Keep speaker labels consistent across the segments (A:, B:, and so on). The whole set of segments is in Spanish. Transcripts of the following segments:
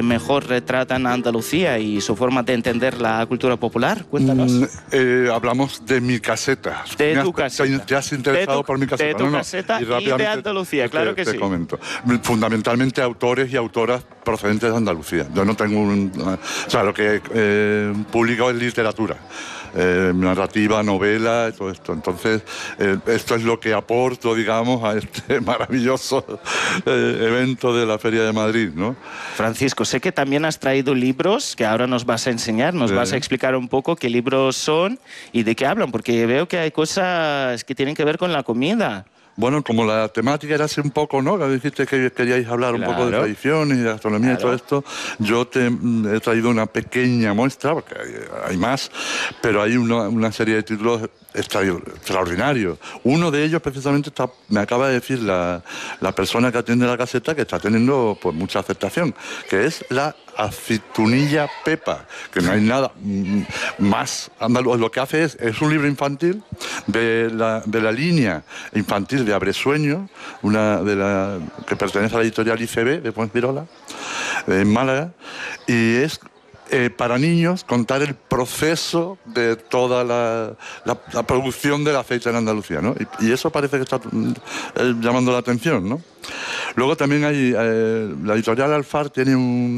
A: mejor retratan a Andalucía y su forma de entender la cultura popular? Cuéntanos.
B: Hablamos de mi caseta.
A: De tu caseta.
B: ¿Te has interesado por mi caseta?
A: De tu caseta y de Andalucía, claro que sí.
B: Te comento. Fundamentalmente autores y autoras procedentes de Andalucía. Yo no tengo o sea, lo que publico es literatura. Narrativa, novela, todo esto. Entonces, esto es lo que aporto, digamos, a este maravilloso evento de la Feria de Madrid, ¿no?
A: Francisco, sé que también has traído libros que ahora nos vas a enseñar, nos vas a explicar un poco qué libros son y de qué hablan, porque veo que hay cosas que tienen que ver con la comida.
B: Bueno, como la temática era así un poco, ¿no? Que dijiste que queríais hablar un poco de tradiciones y de gastronomía y todo esto, yo te he traído una pequeña muestra, porque hay más, pero hay una serie de títulos extraordinarios. Uno de ellos, precisamente, me acaba de decir la persona que atiende la caseta, que está teniendo pues, mucha aceptación, que es la aceitunilla Pepa, que no hay nada más andaluz. Lo que hace es un libro infantil de la línea infantil de Abresueño, que pertenece a la editorial ICB de Fuengirola, en Málaga, y es para niños contar el proceso de toda la producción del aceite en Andalucía, ¿no? Y eso parece que está llamando la atención, ¿no? Luego también hay, la editorial Alfar tiene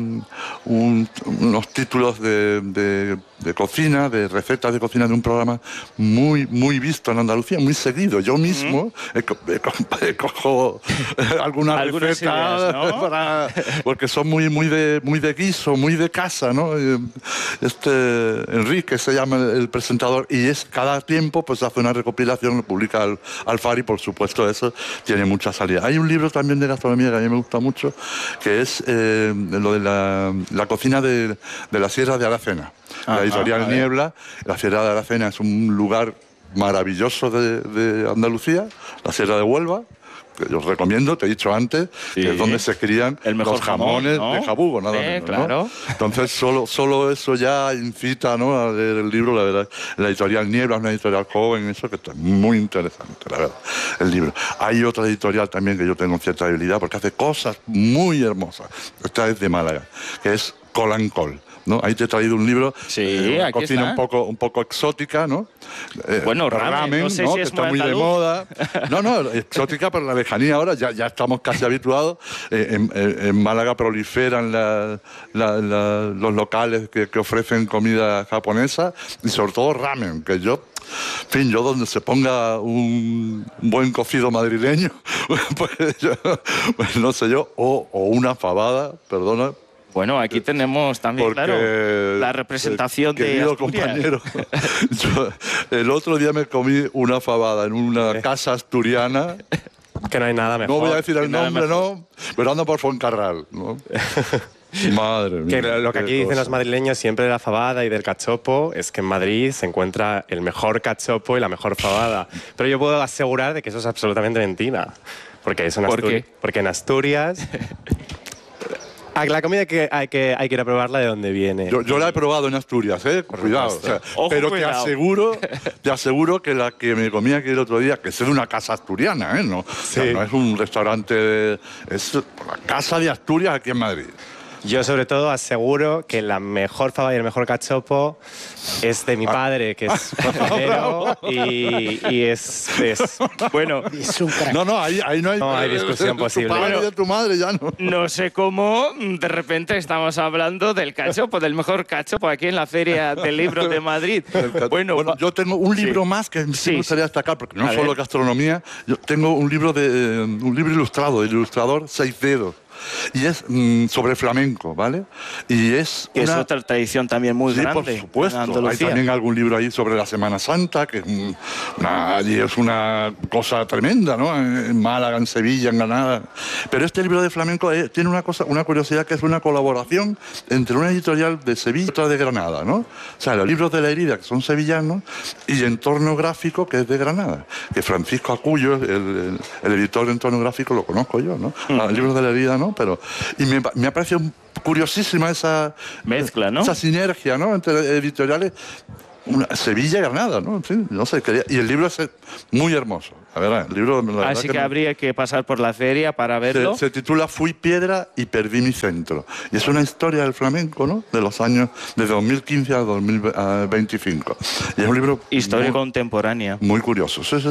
B: unos títulos de cocina, de recetas de cocina, de un programa muy, muy visto en Andalucía, muy seguido. Yo mismo cojo algunas recetas, ideas, ¿no? Porque son muy de guiso, muy de casa, ¿no? Enrique se llama el presentador, y cada tiempo pues hace una recopilación, lo publica Alfar, y por supuesto eso tiene mucha salida. Hay un libro también de gastronomía que a mí me gusta mucho, que es lo de la cocina de la Sierra de Aracena. La editorial Niebla. La Sierra de Aracena es un lugar maravilloso de Andalucía, la Sierra de Huelva, que yo os recomiendo, te he dicho antes, que es donde se crían los jamones, ¿no? De Jabugo, nada menos,
A: claro.
B: ¿no? Entonces, solo eso ya incita, ¿no?, a leer el libro. La verdad, la editorial Niebla es una editorial joven, eso que está muy interesante, la verdad, el libro. Hay otra editorial también que yo tengo cierta debilidad, porque hace cosas muy hermosas. Esta es de Málaga, que es Colancol, ¿no? Ahí te he traído un libro,
A: aquí
B: cocina
A: está.
B: un poco exótica, ¿no?
A: Bueno, ramen, no sé, ¿no?, si
B: que
A: es
B: está muy de moda. No, exótica por la lejanía ahora, ya estamos casi habituados. En Málaga proliferan los locales que ofrecen comida japonesa, y sobre todo ramen, que yo donde se ponga un buen cocido madrileño, pues no sé yo, o una fabada, perdona.
A: Bueno, aquí tenemos también, claro, la representación de Asturias.
B: Compañero, yo el otro día me comí una fabada en una casa asturiana.
C: Que no hay nada mejor.
B: No voy a decir el nombre, no, pero ando por Fuencarral, ¿no? Madre mía.
C: Que lo que aquí dicen los madrileños siempre de la fabada y del cachopo es que en Madrid se encuentra el mejor cachopo y la mejor fabada. Pero yo puedo asegurar de que eso es absolutamente mentira. Porque en Asturias... La comida hay que ir a probarla de dónde viene.
B: Yo la he probado en Asturias, cuidado. O sea, pero
A: cuidado.
B: Te aseguro que la que me comí aquí el otro día, que es de una casa asturiana, ¿no? Sí. O sea, no es un restaurante, es la casa de Asturias aquí en Madrid.
C: Yo sobre todo aseguro que la mejor fabada y el mejor cachopo es de mi padre, que es cocinero, y es bueno.
D: Es un crack.
B: No, ahí no hay
C: discusión posible.
B: Tu padre y de tu madre ya no.
A: No sé cómo de repente estamos hablando del cachopo, del mejor cachopo aquí en la Feria del Libro de Madrid.
B: Bueno, yo tengo un libro más que me gustaría destacar, porque no solo gastronomía. Yo tengo un libro ilustrado, del ilustrador Seis Dedos. Y es sobre flamenco, ¿vale? Y es
A: otra tradición también muy grande.
B: Sí, por supuesto. Hay también algún libro ahí sobre la Semana Santa, que es una cosa tremenda, ¿no? En Málaga, en Sevilla, en Granada. Pero este libro de flamenco tiene una curiosidad, que es una colaboración entre una editorial de Sevilla y otra de Granada, ¿no? O sea, los libros de la herida, que son sevillanos, y Entorno Gráfico, que es de Granada. Que Francisco Acuyo, el editor de Entorno Gráfico, lo conozco yo, ¿no? Los libros de la herida, ¿no? Y me ha parecido curiosísima esa
A: mezcla, ¿no?
B: Esa sinergia, ¿no?, entre editoriales. Sevilla-Granada, ¿no? Sí, no sé, y el libro es muy hermoso. La verdad, el libro, la verdad
A: Así que habría que pasar por la feria para verlo.
B: Se titula Fui piedra y perdí mi centro. Y es una historia del flamenco, ¿no? De los años de 2015 a 2025. Y es un libro...
A: Historia contemporánea.
B: Muy curioso. Sí, sí,